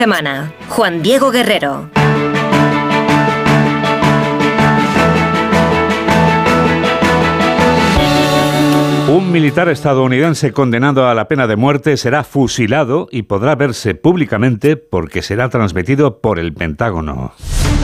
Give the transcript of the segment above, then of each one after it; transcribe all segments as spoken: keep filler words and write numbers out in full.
Semana, Juan Diego Guerrero. Un militar estadounidense condenado a la pena de muerte será fusilado y podrá verse públicamente porque será transmitido por el Pentágono.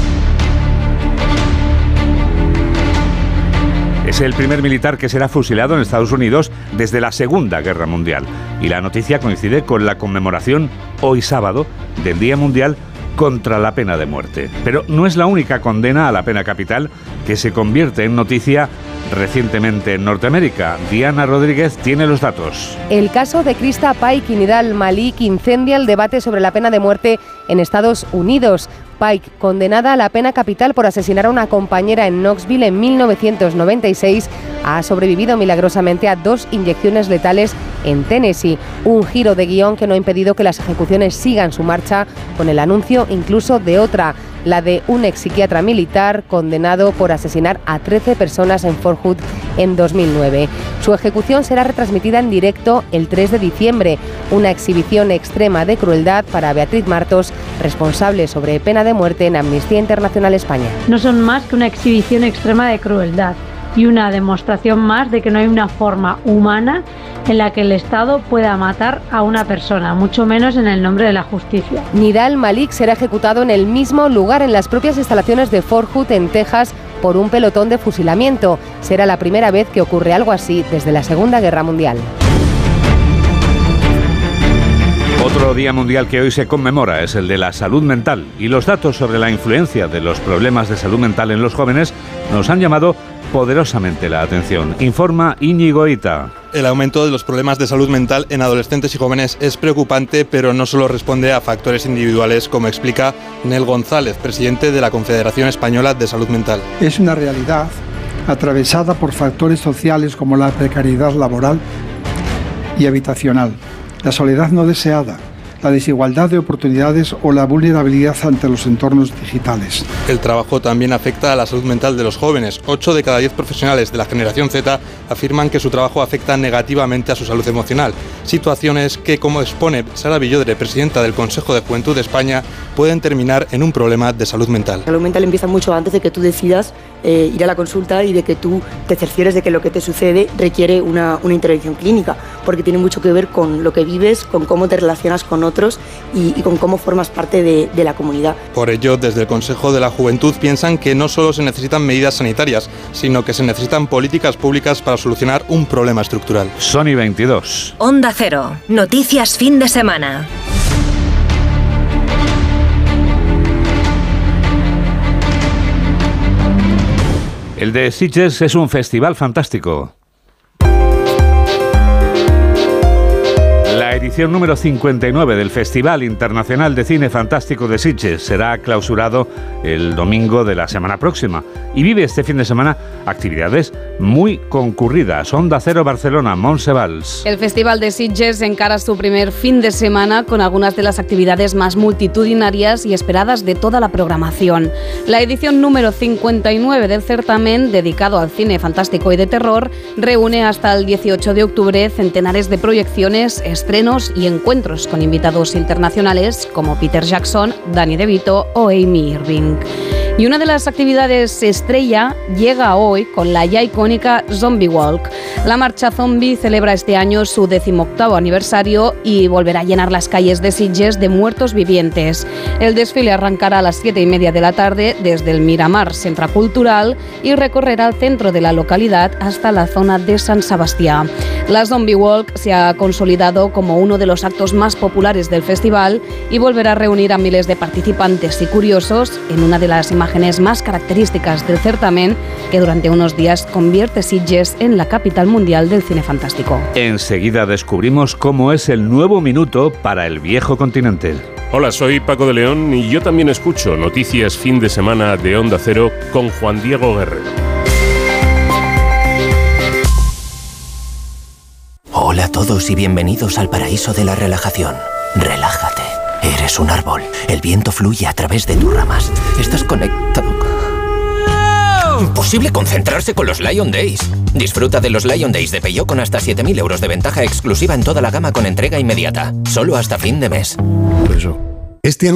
Es el primer militar que será fusilado en Estados Unidos desde la Segunda Guerra Mundial. Y la noticia coincide con la conmemoración, hoy sábado, del Día Mundial contra la pena de muerte. Pero no es la única condena a la pena capital que se convierte en noticia recientemente en Norteamérica. Diana Rodríguez tiene los datos. El caso de Krista Paik y Nidal Malik incendia el debate sobre la pena de muerte en Estados Unidos. Paik, condenada a la pena capital por asesinar a una compañera en Knoxville en mil novecientos noventa y seis, ha sobrevivido milagrosamente a dos inyecciones letales en Tennessee. Un giro de guión que no ha impedido que las ejecuciones sigan su marcha, con el anuncio incluso de otra, la de un ex psiquiatra militar condenado por asesinar a trece personas en Fort Hood en dos mil nueve. Su ejecución será retransmitida en directo el tres de diciembre, una exhibición extrema de crueldad para Beatriz Martos, responsable sobre pena de muerte en Amnistía Internacional España. No son más que una exhibición extrema de crueldad y una demostración más de que no hay una forma humana en la que el Estado pueda matar a una persona, mucho menos en el nombre de la justicia. Nidal Malik será ejecutado en el mismo lugar, en las propias instalaciones de Fort Hood, en Texas, por un pelotón de fusilamiento. Será la primera vez que ocurre algo así desde la Segunda Guerra Mundial. Otro día mundial que hoy se conmemora es el de la salud mental, y los datos sobre la influencia de los problemas de salud mental en los jóvenes nos han llamado poderosamente la atención. Informa Íñigo Ita. El aumento de los problemas de salud mental en adolescentes y jóvenes es preocupante, pero no solo responde a factores individuales, como explica Nel González, presidente de la Confederación Española de Salud Mental. Es una realidad atravesada por factores sociales como la precariedad laboral y habitacional, la soledad no deseada, la desigualdad de oportunidades o la vulnerabilidad ante los entornos digitales. El trabajo también afecta a la salud mental de los jóvenes. Ocho de cada diez profesionales de la generación Z afirman que su trabajo afecta negativamente a su salud emocional. Situaciones que, como expone Sara Villodre, presidenta del Consejo de Juventud de España, pueden terminar en un problema de salud mental. La salud mental empieza mucho antes de que tú decidas eh, ir a la consulta y de que tú te cercieres de que lo que te sucede requiere una, una intervención clínica, porque tiene mucho que ver con lo que vives, con cómo te relacionas con otros y, y con cómo formas parte de, de la comunidad. Por ello, desde el Consejo de la Juventud piensan que no solo se necesitan medidas sanitarias, sino que se necesitan políticas públicas para solucionar un problema estructural. Sony veintidós. Onda Cero. Noticias fin de semana. El de Sitges es un festival fantástico. La edición número cincuenta y nueve del Festival Internacional de Cine Fantástico de Sitges será clausurado el domingo de la semana próxima y vive este fin de semana actividades muy concurridas. Onda Cero Barcelona, Montse Valls. El Festival de Sitges encara su primer fin de semana con algunas de las actividades más multitudinarias y esperadas de toda la programación. La edición número cincuenta y nueve del certamen, dedicado al cine fantástico y de terror, reúne hasta el dieciocho de octubre centenares de proyecciones, estrenos y encuentros con invitados internacionales como Peter Jackson, Danny DeVito o Amy Irving. Y una de las actividades estrella llega hoy con la ya icónica Zombie Walk. La marcha zombie celebra este año su decimoctavo aniversario y volverá a llenar las calles de Sitges de muertos vivientes. El desfile arrancará a las siete y media de la tarde desde el Miramar Centre Cultural y recorrerá el centro de la localidad hasta la zona de San Sebastián. La Zombie Walk se ha consolidado como uno de los actos más populares del festival y volverá a reunir a miles de participantes y curiosos en una de las imágenes más características del certamen, que durante unos días convierte Sitges en la capital mundial del cine fantástico. Enseguida descubrimos cómo es el nuevo minuto para el viejo continente. Hola, soy Paco de León y yo también escucho Noticias Fin de Semana de Onda Cero con Juan Diego Guerrero. Hola a todos y bienvenidos al paraíso de la relajación. Relájate. Eres un árbol. El viento fluye a través de tus ramas. Estás conectado. Imposible concentrarse con los Lion Days. Disfruta de los Lion Days de Peugeot con hasta siete mil euros de ventaja exclusiva en toda la gama con entrega inmediata. Solo hasta fin de mes. Por eso, Este